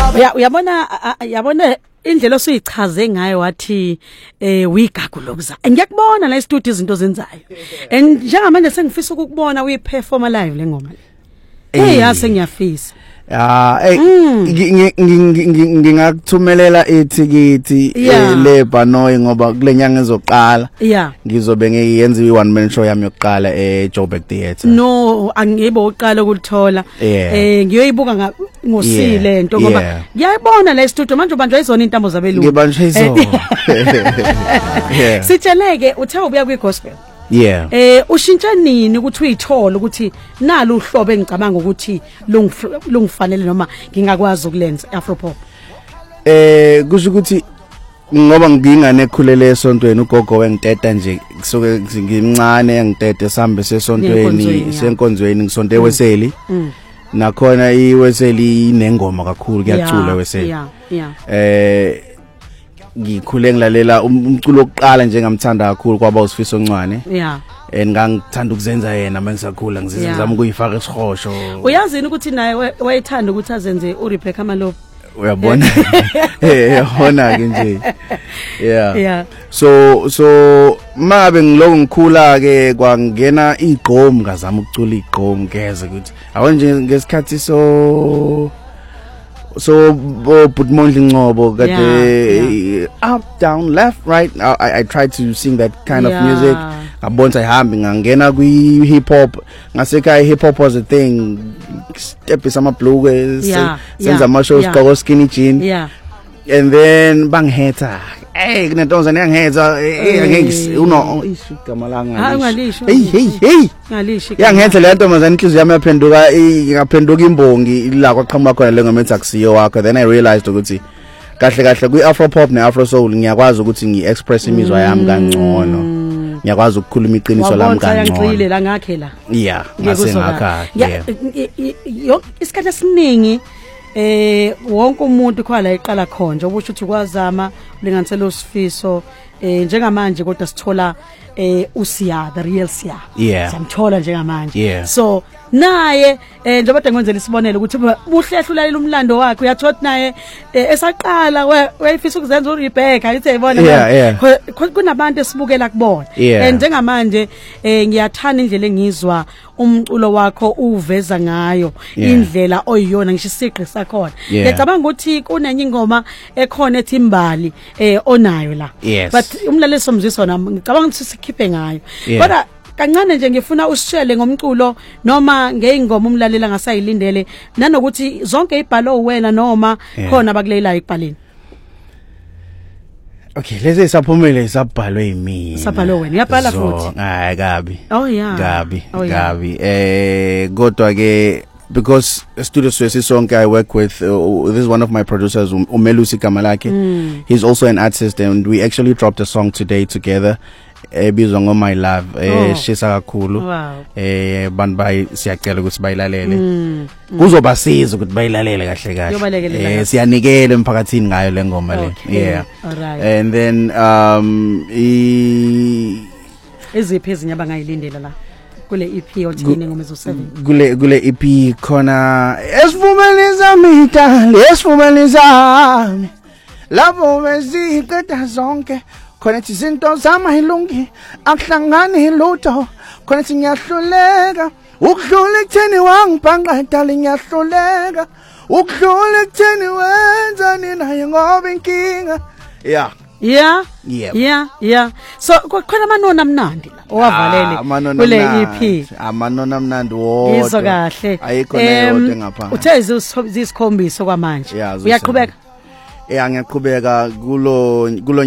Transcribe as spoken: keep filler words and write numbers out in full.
Ya uyabona yabona indlela osuyichaze ngayo wathi eh uyigagu lokuza. Ngiyakubona la studio izinto zenzayo. And njengamanje sengifisa ukukubona uyiperform live le ngoma. Eh yase ngiyafisa. Ah eh ngingakuthumelela ithikithi le Banoyi ngoba kulenyanga ezoqala ngizobe ngiyenza i one man show yami yokuqala e Joburg Theatre. No angibo uqala ukuthola eh ngiyoyibuka ngosile into ngoba ngiyayibona le studio manje ubanjwa izona intambo zabelungu. Ngibanjwa izona. Sitsheleke uthe ubuya kwi gospel. Yeah. Eh ushintsha nini ukuthi uyithola ukuthi nalo uhlobo engicabanga ukuthi lungifanele noma ngingakwazi ukulenza Afropop. Eh kusho ukuthi ngoba ngingane ekhulele esontweni ugogo wengiteta nje kusuke ngimncane ngitete sambe sesontweni senkonzweni ngisonto eWeseli. Nakhona iWeseli inengoma kakhulu kuyacula eWeseli. Yeah, yeah. Eh ngikhule ngilalela umculo oqala nje ngamthanda kakhulu kwaba uSifiso Ncwane. Yeah. Engangithanda ukuzenza yena mangisakhula ngizizama ukuyifaka esikhosho. Uyazini ukuthi naye wayethanda ukuthi azenze uRebecca Malope. Uyabona eh yabona ke nje. Yeah. Yeah. So so mabe ngiloko ngikhula ke kwangena igqom ngazama ukucula igqom ngeze ukuthi awonje ngesikhathi so so but Mondli Ngcobo got the up down left right I I tried to sing that kind yeah. of music ngabona ihambi ngangena kwi hip hop ngasekhaya hip hop was a thing step isama blues senza ama shows kwa Skinny Jean yeah and then banghetha hey kunentonza niyanghetha ngeke uno igama langa ngalisho hey hey hey ngalisho yanghetha le nto mazani inhliziyo yami yaphenduka ingaphenduka imbongi la kwaqhamuka khona le ngoma ethi akusiyo wakho then I realized ukuthi kahle kahle kwi Afropop ne Afro Soul ngiyakwazi ukuthi ngi-express imizwa yami kangcono ngiyakwazi ukukhuluma iqiniso lami kangcono ngiyangcile la ngakhe la yeah ngasengakha yeah isikhathi esiningi eh wonke umuntu kwala iqala khonje ubusho ukuthi kwazama ulinganiselo uSifiso eh njengamanje kodwa sithola eh uSiya the real Siya samthola njengamanje so naye eh njengoba ngenzela isibonelo ukuthi buhlehlulalela umlando wakhe uyathola naye esaqala wayefisa ukuzenza uRebecca lithi yibona kunabantu esibukela kubona and njengamanje ngiyathanda indlela engizwa umculo wakho uveza ngayo indlela oyiyona ngisho isiqi sakhona ngicabanga ukuthi kunenye ingoma ekhona ethi imbali eh onayo la but umlaleli somziso nami ngicabanga ukuthi sikhiphe ngayo kodwa kancane nje ngifuna usishele ngomculo noma ngeingoma umlalela ngasayilindele nanokuthi zonke ibhalo wena noma khona bakulela ikubhaleni. Okay lezi saphumele sabhalwe yimi sabhalwe wena yabhala futhi hayi kabi oh yeah gabi gabi eh kodwa ke because studio Sisonke I work with uh, this is one of my producers Umelusi Kamalaki. mm. He's also an artist and we actually dropped a song today together ebizwa ngo My Love eh shisa kakhulu eh bantu siyacela ukuthi bayilalele kuzobasiza ukuthi bayilalele kahle kahle eh siyanikele emphakathini ngayo le ngoma le yeah and then um iziphi ezinye abangayilindela la kule E P othini ngoma ezo seven kule kule E P khona esivumelisa mita lesivumelisa labo beziqeda zonke khona izinto zamahilungi akuhlangani lutho khona sinyahluleka ukudlula ekutheni wangibhangqada linyahluleka ukudlula ekutheni wenzani naye ngoba inkinga yeah yeah yeah yeah yeah so khona amanona amnandi la owavalele kule E P amanona amnandi wodwa izo kahle ayikho neyodwa ngapha uthe izisikhombisa kwamanje uyaqhubeka eh ngiyaqhubeka kulo kulo